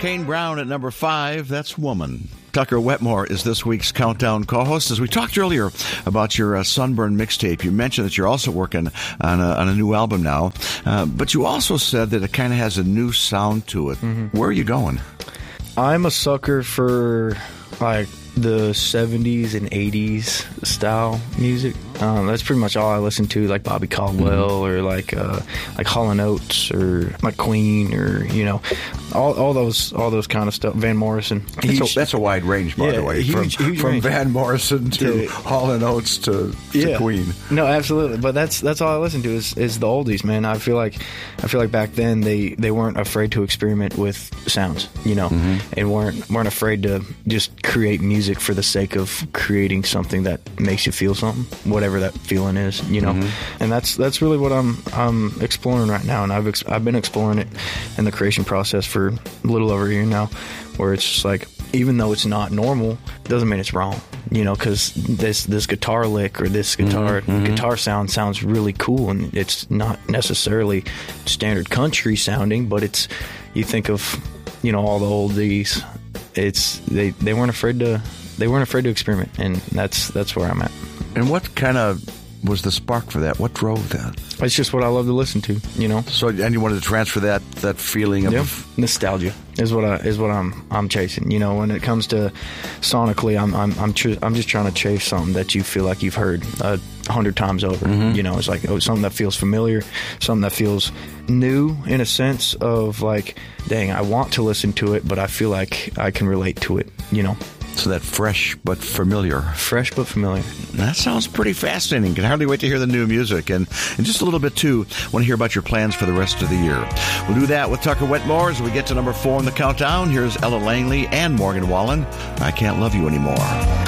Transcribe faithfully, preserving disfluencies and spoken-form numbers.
Kane Brown at number five, that's Woman. Tucker Wetmore is this week's Countdown co-host. As we talked earlier about your uh, Sunburn mixtape, you mentioned that you're also working on a, on a new album now, uh, but you also said that it kind of has a new sound to it. Mm-hmm. Where are you going? I'm a sucker for, like, the seventies and eighties style music. Um, that's pretty much all I listen to, like Bobby Caldwell mm-hmm. or like uh, like Hall and Oates or like Queen or, you know, all all those all those kind of stuff. Van Morrison. That's a, that's a wide range, by yeah, the way, huge, from, huge from range. Van Morrison to yeah. Hall and Oates to, to yeah. Queen. No, absolutely. But that's that's all I listen to is, is the oldies, man. I feel like I feel like back then they, they weren't afraid to experiment with sounds, you know, mm-hmm. and weren't weren't afraid to just create music for the sake of creating something that makes you feel something, whatever that feeling is, you know. Mm-hmm. And that's that's really what I'm I'm exploring right now, and I've ex- I've been exploring it in the creation process for a little over a year now, where it's just like, even though it's not normal, doesn't mean it's wrong, you know, because this this guitar lick or this guitar mm-hmm. guitar sound sounds really cool, and it's not necessarily standard country sounding, but it's, you think of, you know, all the oldies, it's they they weren't afraid to they weren't afraid to experiment, and that's that's where I'm at. And what kind of was the spark for that? What drove that? It's just what I love to listen to, you know. So, and you wanted to transfer that that feeling of yep. nostalgia is what I is what I'm I'm chasing. You know, when it comes to sonically, I'm I'm I'm, tr- I'm just trying to chase something that you feel like you've heard a hundred times over. Mm-hmm. You know, it's like, oh, something that feels familiar, something that feels new in a sense of like, dang, I want to listen to it, but I feel like I can relate to it. You know. So that fresh but familiar. Fresh but familiar. That sounds pretty fascinating. Can hardly wait to hear the new music. And, and just a little bit, too, want to hear about your plans for the rest of the year. We'll do that with Tucker Wetmore as we get to number four in the countdown. Here's Ella Langley and Morgan Wallen. I Can't Love You Anymore.